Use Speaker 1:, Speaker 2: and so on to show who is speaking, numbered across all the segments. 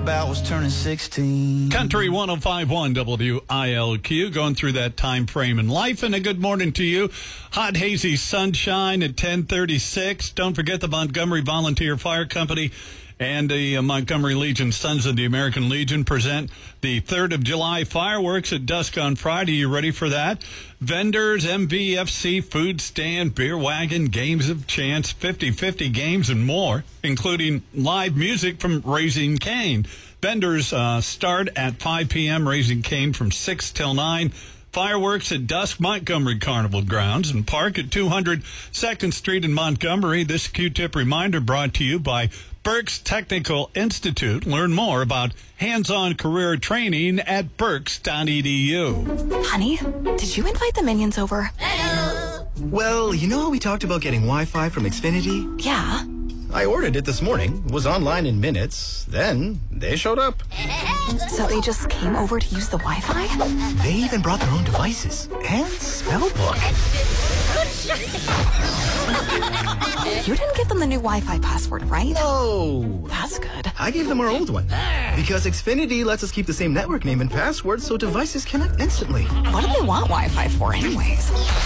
Speaker 1: about was turning 16.
Speaker 2: Country 105.1 WILQ, going through that time frame in life. And a good morning to you. Hot, hazy sunshine at 10:36. Don't forget the Montgomery Volunteer Fire Company and the Montgomery Legion Sons of the American Legion present the 3rd of July fireworks at dusk on Friday. You ready for that? Vendors, MVFC, food stand, beer wagon, games of chance, 50-50 games and more, including live music from Raising Cane. Vendors start at 5 p.m., Raising Cane from 6 till 9. Fireworks at dusk, Montgomery Carnival Grounds, and park at 200 2nd Street in Montgomery. This Q-tip reminder brought to you by Berks Technical Institute. Learn more about hands-on career training at berks.edu.
Speaker 3: Honey, did you invite the minions over?
Speaker 4: Well, you know how we talked about getting Wi-Fi from Xfinity?
Speaker 3: Yeah.
Speaker 4: I ordered it this morning, was online in minutes, then they showed up.
Speaker 3: So they just came over to use the Wi-Fi?
Speaker 4: They even brought their own devices and spell book.
Speaker 3: You didn't give them the new Wi-Fi password, right?
Speaker 4: No.
Speaker 3: That's good.
Speaker 4: I gave them our old one because Xfinity lets us keep the same network name and password so devices connect instantly.
Speaker 3: What do they want Wi-Fi for anyways?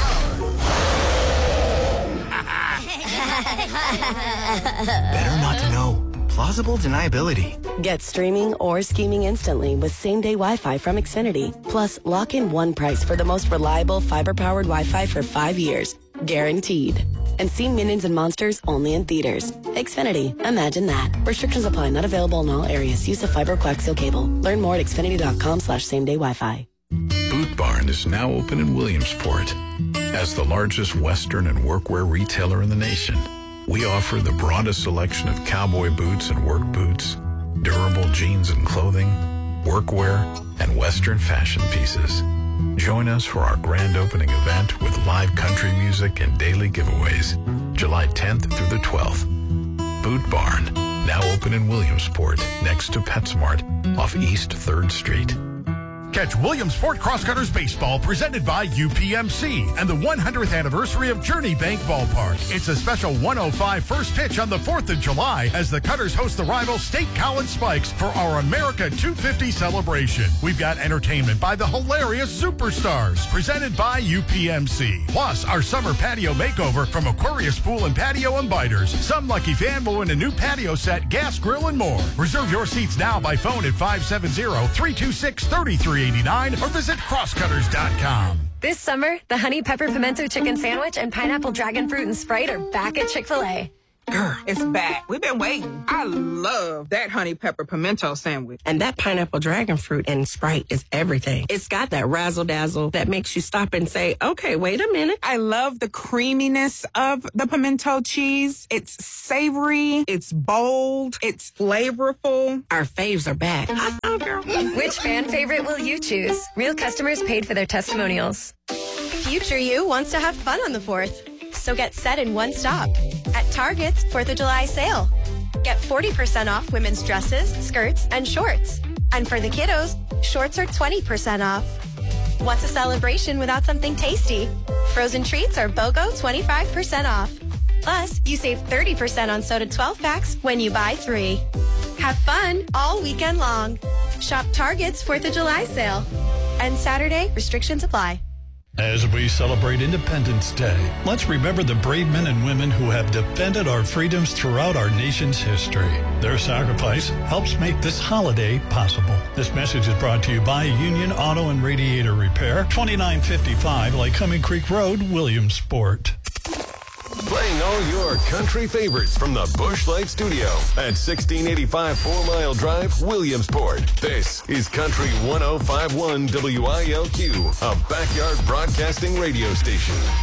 Speaker 4: Better not to know. Plausible deniability.
Speaker 5: Get streaming or scheming instantly with same-day Wi-Fi from Xfinity. Plus, lock in one price for the most reliable fiber-powered Wi-Fi for 5 years. Guaranteed. And see Minions and Monsters only in theaters. Xfinity. Imagine that. Restrictions apply. Not available in all areas. Use of fiber coaxial cable. Learn more at xfinity.com/same-day Wi-Fi.
Speaker 6: Boot Barn is now open in Williamsport. As the largest Western and workwear retailer in the nation, we offer the broadest selection of cowboy boots and work boots, durable jeans and clothing, workwear, and Western fashion pieces. Join us for our grand opening event with live country music and daily giveaways, July 10th through the 12th. Boot Barn, now open in Williamsport, next to PetSmart, off East 3rd Street.
Speaker 7: Catch Williamsport Crosscutters Baseball presented by UPMC and the 100th anniversary of Journey Bank Ballpark. It's a special 105 first pitch on the 4th of July as the Cutters host the rival State College Spikes for our America 250 celebration. We've got entertainment by the hilarious Superstars presented by UPMC. Plus, our summer patio makeover from Aquarius Pool and Patio and Biters. Some lucky fan will win a new patio set, gas grill, and more. Reserve your seats now by phone at 570-326-3389 or visit crosscutters.com.
Speaker 8: This summer, the Honey Pepper Pimento Chicken Sandwich and Pineapple Dragon Fruit and Sprite are back at Chick-fil-A.
Speaker 9: Girl, it's back. We've been waiting. I love that honey pepper pimento sandwich.
Speaker 10: And that pineapple dragon fruit and Sprite is everything. It's got that razzle-dazzle that makes you stop and say, okay, wait a minute.
Speaker 9: I love the creaminess of the pimento cheese. It's savory. It's bold. It's flavorful.
Speaker 10: Our faves are back. Girl.
Speaker 8: Which fan favorite will you choose? Real customers paid for their testimonials.
Speaker 11: Future you wants to have fun on the 4th. So get set in one stop at Target's 4th of July sale. Get 40% off women's dresses, skirts, and shorts. And for the kiddos, shorts are 20% off. What's a celebration without something tasty? Frozen treats are BOGO 25% off. Plus, you save 30% on soda 12 packs when you buy 3. Have fun all weekend long. Shop Target's 4th of July sale. And Saturday, restrictions apply.
Speaker 2: As we celebrate Independence Day, let's remember the brave men and women who have defended our freedoms throughout our nation's history. Their sacrifice helps make this holiday possible. This message is brought to you by Union Auto and Radiator Repair, 2955 Lycoming Creek Road, Williamsport.
Speaker 12: Playing all your country favorites from the Busch Light Studio at 1685 4 Mile Drive, Williamsport. This is Country 105.1 WILQ, a backyard broadcasting radio station.